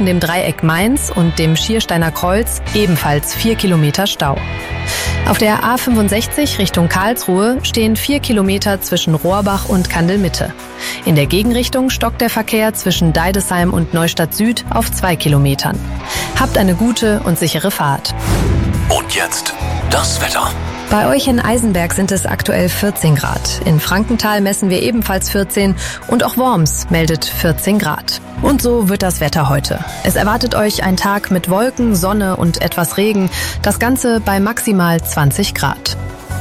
zwischen dem Dreieck Mainz und dem Schiersteiner Kreuz ebenfalls 4 Kilometer Stau. Auf der A65 Richtung Karlsruhe stehen 4 Kilometer zwischen Rohrbach und Kandel-Mitte. In der Gegenrichtung stockt der Verkehr zwischen Deidesheim und Neustadt Süd auf 2 Kilometern. Habt eine gute und sichere Fahrt. Und jetzt das Wetter. Bei euch in Eisenberg sind es aktuell 14 Grad. In Frankenthal messen wir ebenfalls 14 und auch Worms meldet 14 Grad. Und so wird das Wetter heute. Es erwartet euch ein Tag mit Wolken, Sonne und etwas Regen. Das Ganze bei maximal 20 Grad.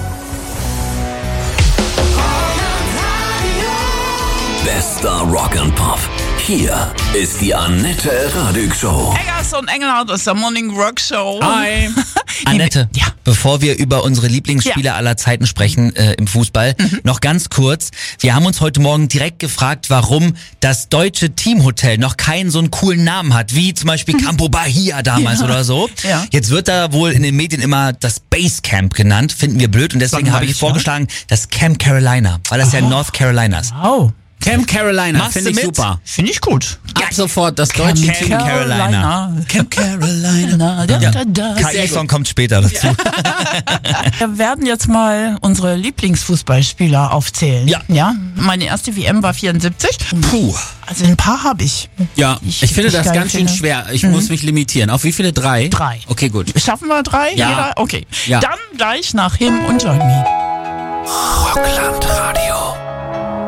Bester Rock and Pop. Hier ist die Annette Radig Show. Eggers und Engelhardt aus der Morning Rock Show. Hi. Annette, Ja. bevor wir über unsere Lieblingsspieler aller Zeiten sprechen im Fußball, noch ganz kurz. Wir haben uns heute Morgen direkt gefragt, warum das deutsche Teamhotel noch keinen so einen coolen Namen hat, wie zum Beispiel Campo Bahia damals oder so. Ja. Jetzt wird da wohl in den Medien immer das Basecamp genannt, finden wir blöd und deswegen habe ich Langweilig, vorgeschlagen, das Camp Carolina, weil das ja North Carolina ist. Wow. Camp Carolina, Machst finde du ich mit? super. Finde ich gut. Ab sofort das deutsche Camp Team. Carolina. Camp Carolina. KI-Song kommt später dazu. Wir werden jetzt mal unsere Lieblingsfußballspieler aufzählen. Ja. Meine erste WM war 74. Puh. Also ein paar habe ich. Ja, ich finde ich das geil ganz schön finde. schwer. Ich muss mich limitieren. Auf wie viele? 3? 3. Okay, gut. Schaffen wir 3? Ja. Jeder? Okay. Ja. Dann gleich nach Him und Join Me. Rockland Radio.